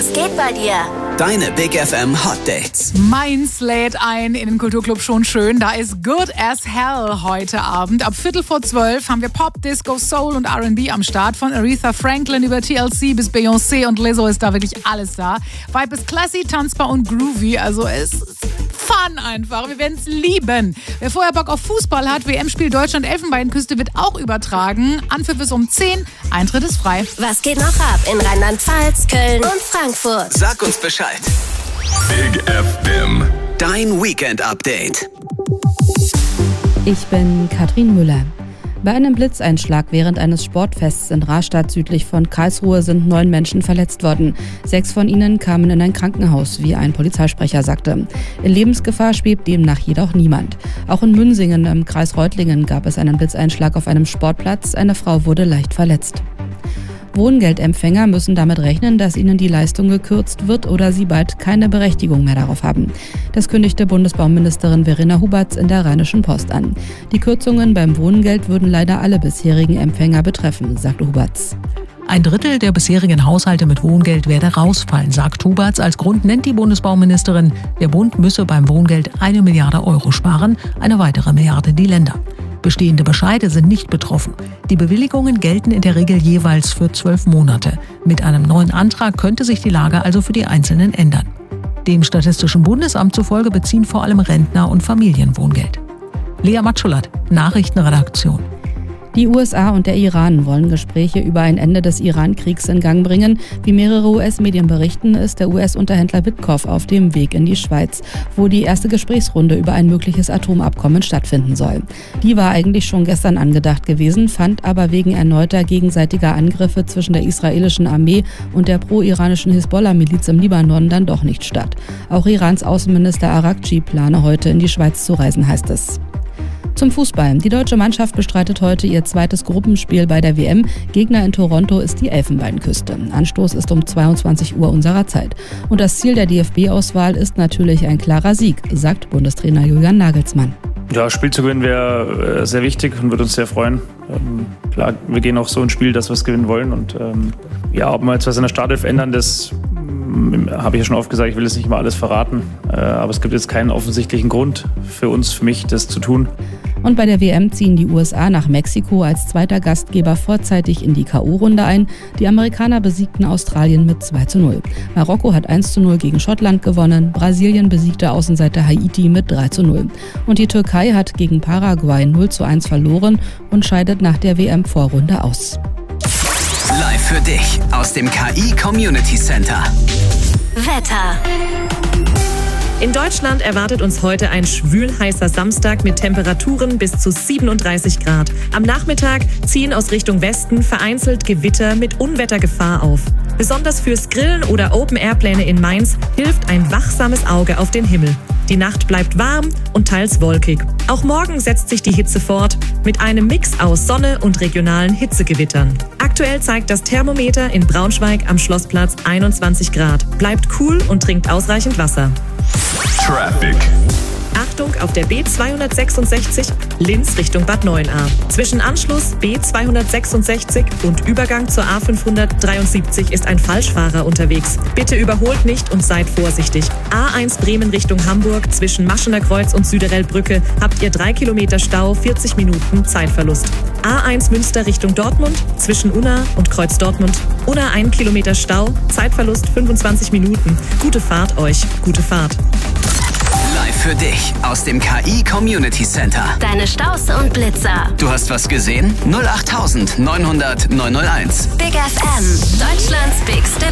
Was geht bei dir? Deine Big FM Hot Dates. Mainz lädt ein in den Kulturclub Schon Schön. Da ist Good as Hell heute Abend. Ab 11:45 haben wir Pop, Disco, Soul und R&B am Start. Von Aretha Franklin über TLC bis Beyoncé und Lizzo ist da wirklich alles da. Vibe ist classy, tanzbar und groovy. Also es ist Fun einfach. Wir werden es lieben. Wer vorher Bock auf Fußball hat, WM-Spiel Deutschland-Elfenbeinküste wird auch übertragen. Anpfiff ist um 10, Eintritt ist frei. Was geht noch ab in Rheinland-Pfalz, Köln und Frankfurt? Sag uns Bescheid. Big FM. Dein Weekend-Update. Ich bin Katrin Müller. Bei einem Blitzeinschlag während eines Sportfests in Rastatt südlich von Karlsruhe sind 9 Menschen verletzt worden. 6 von ihnen kamen in ein Krankenhaus, wie ein Polizeisprecher sagte. In Lebensgefahr schwebt demnach jedoch niemand. Auch in Münsingen im Kreis Reutlingen gab es einen Blitzeinschlag auf einem Sportplatz. Eine Frau wurde leicht verletzt. Wohngeldempfänger müssen damit rechnen, dass ihnen die Leistung gekürzt wird oder sie bald keine Berechtigung mehr darauf haben. Das kündigte Bundesbauministerin Verena Huberts in der Rheinischen Post an. Die Kürzungen beim Wohngeld würden leider alle bisherigen Empfänger betreffen, sagte Huberts. Ein Drittel der bisherigen Haushalte mit Wohngeld werde rausfallen, sagt Huberts. Als Grund nennt die Bundesbauministerin, der Bund müsse beim Wohngeld 1 Milliarde Euro sparen, eine weitere Milliarde die Länder. Bestehende Bescheide sind nicht betroffen. Die Bewilligungen gelten in der Regel jeweils für 12 Monate. Mit einem neuen Antrag könnte sich die Lage also für die Einzelnen ändern. Dem Statistischen Bundesamt zufolge beziehen vor allem Rentner und Familien Wohngeld. Lea Matschulat, Nachrichtenredaktion. Die USA und der Iran wollen Gespräche über ein Ende des Iran-Kriegs in Gang bringen. Wie mehrere US-Medien berichten, ist der US-Unterhändler Witkoff auf dem Weg in die Schweiz, wo die erste Gesprächsrunde über ein mögliches Atomabkommen stattfinden soll. Die war eigentlich schon gestern angedacht gewesen, fand aber wegen erneuter gegenseitiger Angriffe zwischen der israelischen Armee und der pro-iranischen Hisbollah-Miliz im Libanon dann doch nicht statt. Auch Irans Außenminister Araghchi plane heute in die Schweiz zu reisen, heißt es. Zum Fußball. Die deutsche Mannschaft bestreitet heute ihr zweites Gruppenspiel bei der WM. Gegner in Toronto ist die Elfenbeinküste. Anstoß ist um 22 Uhr unserer Zeit. Und das Ziel der DFB-Auswahl ist natürlich ein klarer Sieg, sagt Bundestrainer Julian Nagelsmann. Ja, das Spiel zu gewinnen wäre sehr wichtig und würde uns sehr freuen. Klar, wir gehen auch so ins Spiel, dass wir es gewinnen wollen. Und ob wir jetzt was in der Startelf ändern, das habe ich ja schon oft gesagt, ich will jetzt nicht mal alles verraten. Aber es gibt jetzt keinen offensichtlichen Grund für uns, für mich, das zu tun. Und bei der WM ziehen die USA nach Mexiko als zweiter Gastgeber vorzeitig in die K.O.-Runde ein. Die Amerikaner besiegten Australien mit 2:0. Marokko hat 1:0 gegen Schottland gewonnen. Brasilien besiegte Außenseiter Haiti mit 3:0. Und die Türkei hat gegen Paraguay 0:1 verloren und scheidet nach der WM-Vorrunde aus. Live für dich aus dem KI Community Center. Wetter. In Deutschland erwartet uns heute ein schwülheißer Samstag mit Temperaturen bis zu 37 Grad. Am Nachmittag ziehen aus Richtung Westen vereinzelt Gewitter mit Unwettergefahr auf. Besonders fürs Grillen oder Open-Air-Pläne in Mainz hilft ein wachsames Auge auf den Himmel. Die Nacht bleibt warm und teils wolkig. Auch morgen setzt sich die Hitze fort mit einem Mix aus Sonne und regionalen Hitzegewittern. Aktuell zeigt das Thermometer in Braunschweig am Schlossplatz 21 Grad. Bleibt cool und trinkt ausreichend Wasser. Traffic. Achtung auf der B266 Linz Richtung Bad Neuenahr. Zwischen Anschluss B266 und Übergang zur A573 ist ein Falschfahrer unterwegs. Bitte überholt nicht und seid vorsichtig. A1 Bremen Richtung Hamburg zwischen Maschener Kreuz und Süderelbrücke habt ihr 3 Kilometer Stau, 40 Minuten Zeitverlust. A1 Münster Richtung Dortmund zwischen Unna und Kreuz Dortmund. Unna 1 Kilometer Stau, Zeitverlust 25 Minuten. Gute Fahrt euch, gute Fahrt. Live für dich aus dem KI Community Center. Deine Staus und Blitzer. Du hast was gesehen? 08900 901. Big FM, Deutschlands bigste